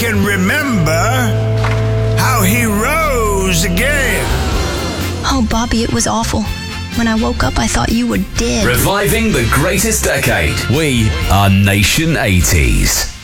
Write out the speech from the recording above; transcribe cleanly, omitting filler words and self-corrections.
can remember how he rose again. Oh, Bobby, it was awful. When I woke up, I thought you were dead. Reviving the greatest decade. We are Nation 80s.